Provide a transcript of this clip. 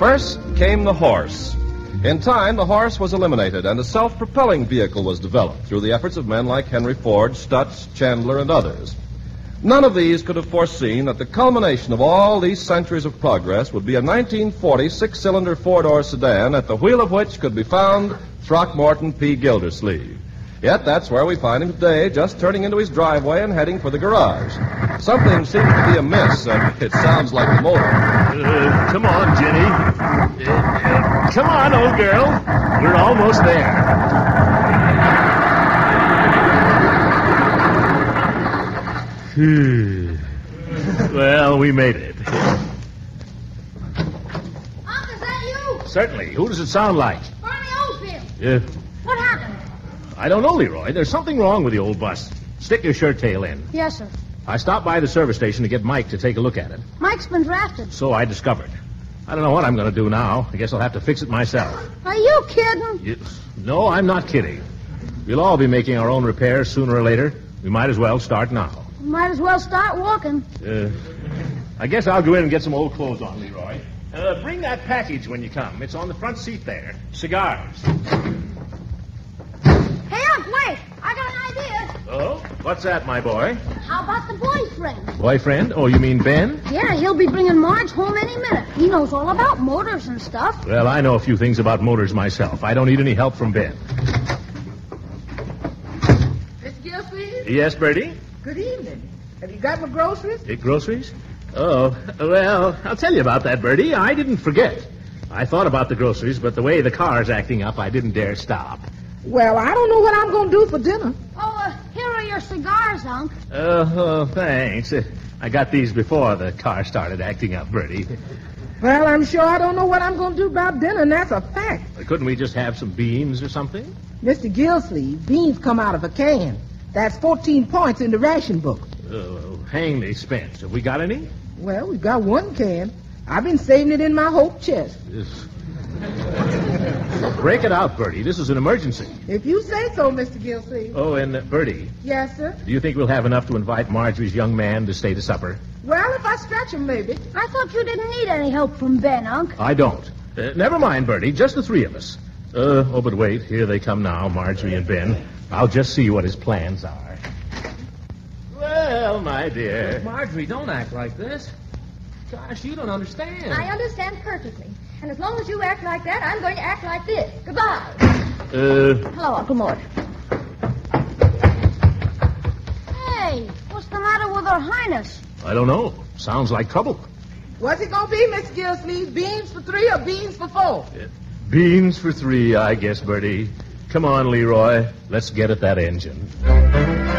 First came the horse. In time, the horse was eliminated, and a self-propelling vehicle was developed through the efforts of men like Henry Ford, Stutz, Chandler, and others. None of these could have foreseen that the culmination of all these centuries of progress would be a 1940 six-cylinder four-door sedan at the wheel of which could be found Throckmorton P. Gildersleeve. Yet that's where we find him today, just turning into his driveway and heading for the garage. Something seems to be amiss, and it sounds like a motor. Come on, Jenny. Come on, old girl. We're almost there. Well, we made it. Unc, is that you? Certainly. Who does it sound like? Barney Oldfield. Yeah. What happened? I don't know, Leroy. There's something wrong with the old bus. Stick your shirt tail in. Yes, sir. I stopped by the service station to get Mike to take a look at it. Mike's been drafted. So I discovered. I don't know what I'm going to do now. I guess I'll have to fix it myself. Are you kidding? No, I'm not kidding. We'll all be making our own repairs sooner or later. We might as well start now. Might as well start walking. I guess I'll go in and get some old clothes on, Leroy. Bring that package when you come. It's on the front seat there. Cigars. Hey, Unc, wait. I got an idea. Oh? What's that, my boy? How about the boyfriend? Boyfriend? Oh, you mean Ben? Yeah, he'll be bringing Marge home any minute. He knows all about motors and stuff. Well, I know a few things about motors myself. I don't need any help from Ben. Miss Gilsleeve? Yes, Bertie? Good evening. Have you got my groceries? Groceries? Oh, well, I'll tell you about that, Bertie. I didn't forget. I thought about the groceries, but the way the car's acting up, I didn't dare stop. Well, I don't know what I'm going to do for dinner. Oh, here are your cigars, Unc. Oh, thanks. I got these before the car started acting up, Bertie. Well, I'm sure I don't know what I'm going to do about dinner, and that's a fact. Couldn't we just have some beans or something? Mr. Gilsleeve, beans come out of a can. That's 14 points in the ration book. Oh, hang the expense. Have we got any? Well, we've got one can. I've been saving it in my hope chest. Break it out, Bertie. This is an emergency. If you say so, Mr. Gilsleeve. Oh, and Bertie, Yes, sir. do you think we'll have enough to invite Marjorie's young man to stay to supper? Well, if I stretch him, maybe. I thought you didn't need any help from Ben, Unc. I don't. Never mind, Bertie. Just the three of us. But wait. Here they come now, Marjorie and Ben. I'll just see what his plans are. Well, my dear. Marjorie, don't act like this. Gosh, you don't understand. I understand perfectly. And as long as you act like that, I'm going to act like this. Goodbye. Hello, Uncle Mort. Hey, what's the matter with Her Highness? I don't know. Sounds like trouble. What's it going to be, Mr. Gilsleeve? Beans for 3 or beans for 4? Beans for 3, I guess, Bertie. Come on, Leroy. Let's get at that engine.